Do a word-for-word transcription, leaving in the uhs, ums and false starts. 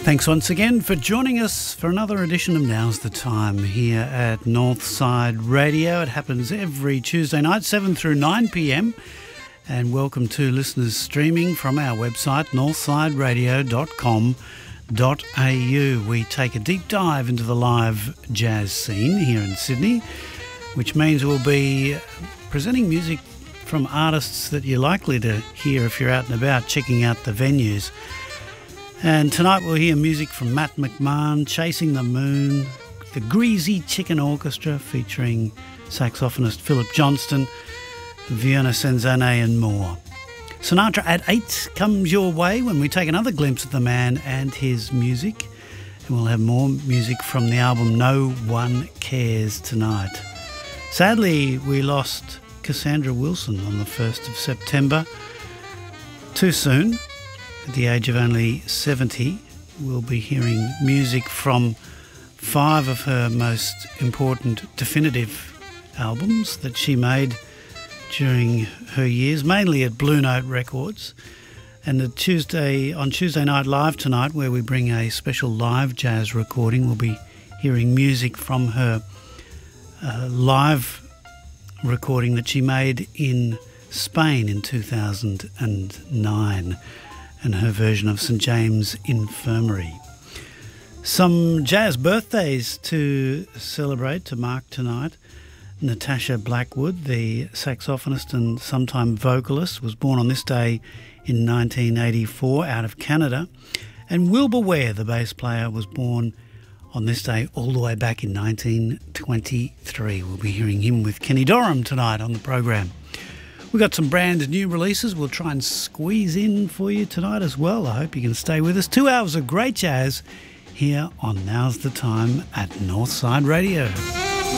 Thanks once again for joining us for another edition of Now's the Time here at Northside Radio. It happens every Tuesday night, seven through nine p m. And welcome to listeners streaming from our website, northside radio dot com dot a u. We take a deep dive into the live jazz scene here in Sydney, which means we'll be presenting music from artists that you're likely to hear if you're out and about checking out the venues. And tonight we'll hear music from Matt McMahon, Chasing the Moon, the Greasy Chicken Orchestra featuring saxophonist Philip Johnston, Fiona Senzane and more. Sinatra at eight comes your way when we take another glimpse at the man and his music. And we'll have more music from the album No One Cares tonight. Sadly, we lost Cassandra Wilson on the first of September. Too soon. At the age of only seventy, we'll be hearing music from five of her most important definitive albums that she made during her years, mainly at Blue Note Records. And the Tuesday on Tuesday Night Live tonight, where we bring a special live jazz recording, we'll be hearing music from her uh, live recording that she made in Spain in two thousand nine. And her version of Saint James Infirmary. Some jazz birthdays to celebrate, to mark tonight. Natasha Blackwood, the saxophonist and sometime vocalist, was born on this day in nineteen eighty-four out of Canada. And Wilbur Ware, the bass player, was born on this day all the way back in nineteen twenty-three. We'll be hearing him with Kenny Dorham tonight on the program. We've got some brand new releases we'll try and squeeze in for you tonight as well. I hope you can stay with us. Two hours of great jazz here on Now's the Time at Northside Radio.